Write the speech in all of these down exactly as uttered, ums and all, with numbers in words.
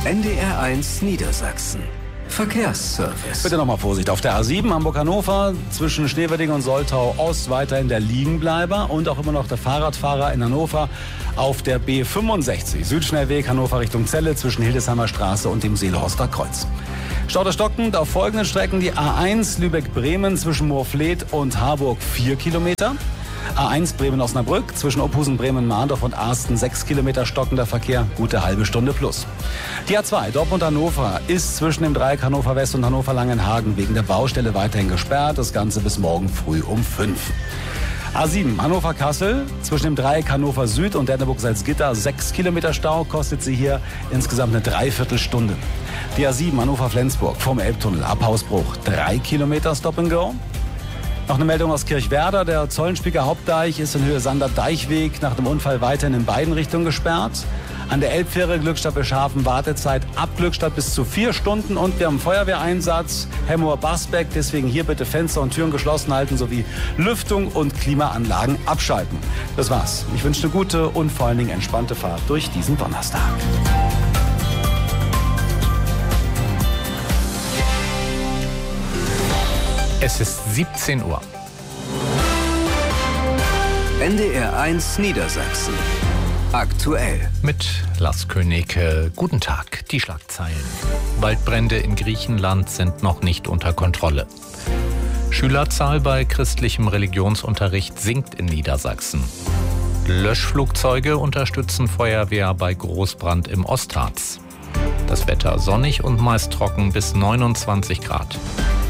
N D R eins Niedersachsen. Verkehrsservice. Bitte nochmal Vorsicht. Auf der A sieben Hamburg-Hannover zwischen Schneewedding und Soltau Ost weiterhin der Liegenbleiber und auch immer noch der Fahrradfahrer in Hannover auf der B fünfundsechzig. Südschnellweg Hannover Richtung Celle zwischen Hildesheimer Straße und dem Seelhorster Kreuz. Stauder stockend auf folgenden Strecken: die A eins Lübeck-Bremen zwischen Moorfleet und Harburg vier Kilometer. A eins Bremen-Osnabrück zwischen Ophusen, Bremen, Mahndorf und Arsten sechs Kilometer stockender Verkehr, gute halbe Stunde plus. Die A zwei Dortmund-Hannover ist zwischen dem Dreieck Hannover West und Hannover Langenhagen wegen der Baustelle weiterhin gesperrt, das Ganze bis morgen früh um fünf. A sieben Hannover-Kassel zwischen dem Dreieck Hannover Süd und Derneburg-Salzgitter sechs Kilometer Stau, kostet sie hier insgesamt eine Dreiviertelstunde. Die A sieben Hannover-Flensburg vom Elbtunnel ab Hausbruch drei Kilometer Stop and Go. Noch eine Meldung aus Kirchwerder. Der Zollenspieker Hauptdeich ist in Höhe Sander-Deichweg nach dem Unfall weiterhin in beiden Richtungen gesperrt. An der Elbfähre Glückstadt-Beschafen Wartezeit ab Glückstadt bis zu vier Stunden. Und wir haben einen Feuerwehreinsatz Hemmoor-Basbeck. Deswegen hier bitte Fenster und Türen geschlossen halten sowie Lüftung und Klimaanlagen abschalten. Das war's. Ich wünsche eine gute und vor allen Dingen entspannte Fahrt durch diesen Donnerstag. Es ist siebzehn Uhr. N D R eins Niedersachsen. Aktuell. Mit Lars König. Guten Tag. Die Schlagzeilen. Waldbrände in Griechenland sind noch nicht unter Kontrolle. Schülerzahl bei christlichem Religionsunterricht sinkt in Niedersachsen. Löschflugzeuge unterstützen Feuerwehr bei Großbrand im Ostharz. Das Wetter sonnig und meist trocken bis neunundzwanzig Grad.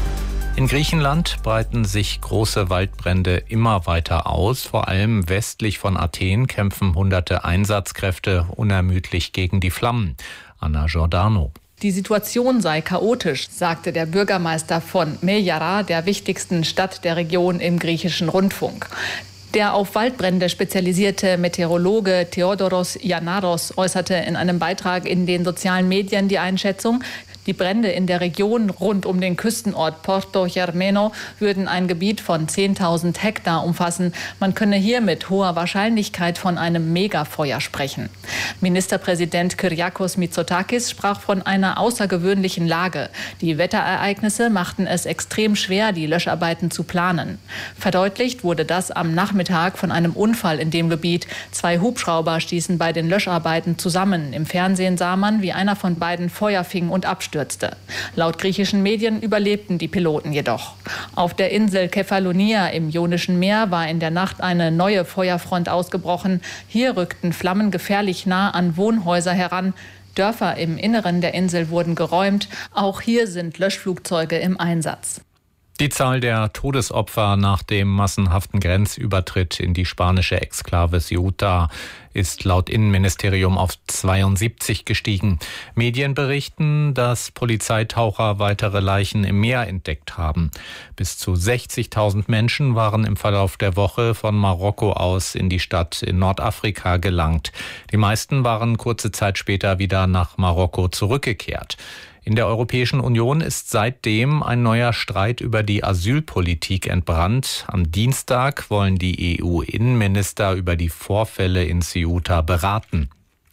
In Griechenland breiten sich große Waldbrände immer weiter aus. Vor allem westlich von Athen kämpfen hunderte Einsatzkräfte unermüdlich gegen die Flammen. Anna Giordano. Die Situation sei chaotisch, sagte der Bürgermeister von Mejara, der wichtigsten Stadt der Region, im griechischen Rundfunk. Der auf Waldbrände spezialisierte Meteorologe Theodoros Yanaros äußerte in einem Beitrag in den sozialen Medien die Einschätzung, die Brände in der Region rund um den Küstenort Porto Germeno würden ein Gebiet von zehntausend Hektar umfassen. Man könne hier mit hoher Wahrscheinlichkeit von einem Megafeuer sprechen. Ministerpräsident Kyriakos Mitsotakis sprach von einer außergewöhnlichen Lage. Die Wetterereignisse machten es extrem schwer, die Löscharbeiten zu planen. Verdeutlicht wurde das am Nachmittag von einem Unfall in dem Gebiet. Zwei Hubschrauber stießen bei den Löscharbeiten zusammen. Im Fernsehen sah man, wie einer von beiden Feuer fing und abstürzte. Laut griechischen Medien überlebten die Piloten jedoch. Auf der Insel Kefalonia im Ionischen Meer war in der Nacht eine neue Feuerfront ausgebrochen. Hier rückten Flammen gefährlich nah an Wohnhäuser heran. Dörfer im Inneren der Insel wurden geräumt. Auch hier sind Löschflugzeuge im Einsatz. Die Zahl der Todesopfer nach dem massenhaften Grenzübertritt in die spanische Exklave Ceuta ist laut Innenministerium auf zweiundsiebzig gestiegen. Medien berichten, dass Polizeitaucher weitere Leichen im Meer entdeckt haben. Bis zu sechzigtausend Menschen waren im Verlauf der Woche von Marokko aus in die Stadt in Nordafrika gelangt. Die meisten waren kurze Zeit später wieder nach Marokko zurückgekehrt. In der Europäischen Union ist seitdem ein neuer Streit über die Asylpolitik entbrannt. Am Dienstag wollen die E U-Innenminister über die Vorfälle in Ceuta beraten.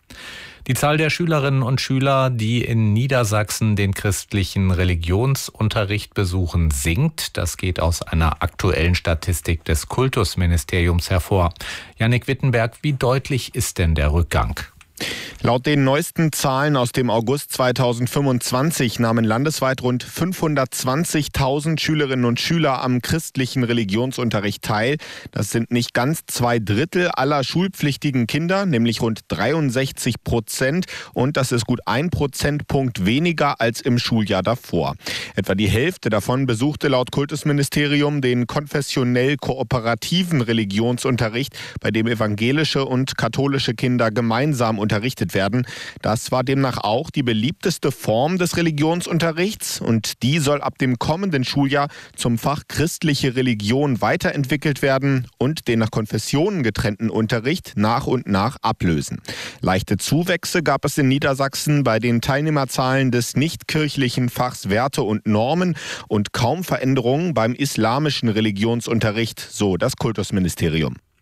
Die Zahl der Schülerinnen und Schüler, die in Niedersachsen den christlichen Religionsunterricht besuchen, sinkt. Das geht aus einer aktuellen Statistik des Kultusministeriums hervor. Jannik Wittenberg, wie deutlich ist denn der Rückgang? Laut den neuesten Zahlen aus dem August zweitausendfünfundzwanzig nahmen landesweit rund fünfhundertzwanzigtausend Schülerinnen und Schüler am christlichen Religionsunterricht teil. Das sind nicht ganz zwei Drittel aller schulpflichtigen Kinder, nämlich rund dreiundsechzig Prozent. Und das ist gut ein Prozentpunkt weniger als im Schuljahr davor. Etwa die Hälfte davon besuchte laut Kultusministerium den konfessionell kooperativen Religionsunterricht, bei dem evangelische und katholische Kinder gemeinsam unterrichtet werden. Das war demnach auch die beliebteste Form des Religionsunterrichts und die soll ab dem kommenden Schuljahr zum Fach christliche Religion weiterentwickelt werden und den nach Konfessionen getrennten Unterricht nach und nach ablösen. Leichte Zuwächse gab es in Niedersachsen bei den Teilnehmerzahlen des nichtkirchlichen Fachs Werte und Normen und kaum Veränderungen beim islamischen Religionsunterricht, so das Kultusministerium.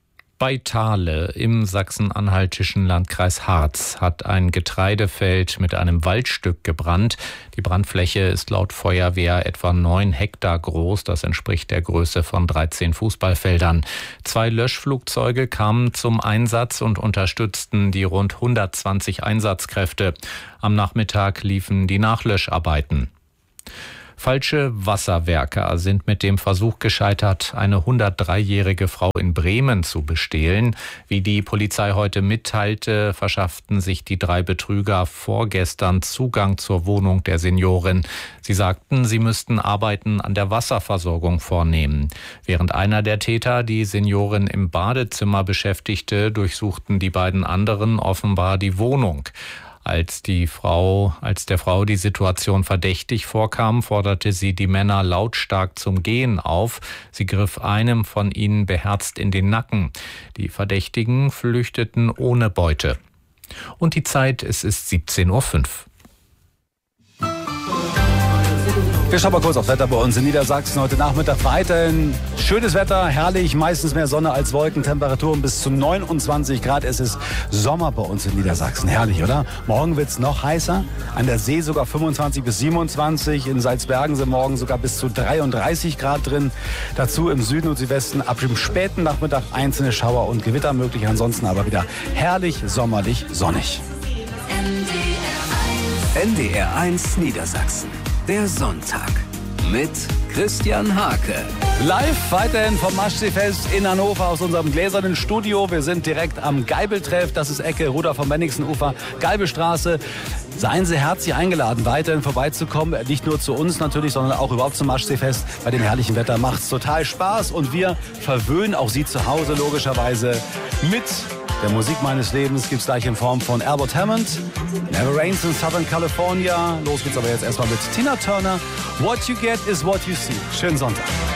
Bei Thale im sachsen-anhaltischen Landkreis Harz hat ein Getreidefeld mit einem Waldstück gebrannt. Die Brandfläche ist laut Feuerwehr etwa neun Hektar groß. Das entspricht der Größe von dreizehn Fußballfeldern. Zwei Löschflugzeuge kamen zum Einsatz und unterstützten die rund hundertzwanzig Einsatzkräfte. Am Nachmittag liefen die Nachlöscharbeiten. Falsche Wasserwerker sind mit dem Versuch gescheitert, eine hundertdreijährige Frau in Bremen zu bestehlen. Wie die Polizei heute mitteilte, verschafften sich die drei Betrüger vorgestern Zugang zur Wohnung der Seniorin. Sie sagten, sie müssten Arbeiten an der Wasserversorgung vornehmen. Während einer der Täter die Seniorin im Badezimmer beschäftigte, durchsuchten die beiden anderen offenbar die Wohnung. Als die Frau, als der Frau die Situation verdächtig vorkam, forderte sie die Männer lautstark zum Gehen auf. Sie griff einem von ihnen beherzt in den Nacken. Die Verdächtigen flüchteten ohne Beute. Und die Zeit, es ist siebzehn Uhr fünf. Wir schauen mal kurz aufs Wetter bei uns in Niedersachsen. Heute Nachmittag weiterhin schönes Wetter, herrlich, meistens mehr Sonne als Wolken, Temperaturen bis zu neunundzwanzig Grad. Es ist Sommer bei uns in Niedersachsen. Herrlich, oder? Morgen wird es noch heißer, an der See sogar fünfundzwanzig bis siebenundzwanzig, in Salzbergen sind morgen sogar bis zu dreiunddreißig Grad drin. Dazu im Süden und Südwesten ab dem späten Nachmittag einzelne Schauer und Gewitter möglich, ansonsten aber wieder herrlich, sommerlich, sonnig. N D R eins Niedersachsen. Der Sonntag mit Christian Hake. Live weiterhin vom Maschseefest in Hannover aus unserem gläsernen Studio. Wir sind direkt am Geibeltreff. Das ist Ecke Rudolf vom Bennigsenufer, Geibelstraße. Seien Sie herzlich eingeladen, weiterhin vorbeizukommen. Nicht nur zu uns natürlich, sondern auch überhaupt zum Maschseefest. Bei dem herrlichen Wetter macht's total Spaß. Und wir verwöhnen auch Sie zu Hause logischerweise mit der Musik meines Lebens. Gibt's gleich in Form von Albert Hammond. Never Rains in Southern California. Los geht's aber jetzt erstmal mit Tina Turner. What you get is what you see. Schönen Sonntag.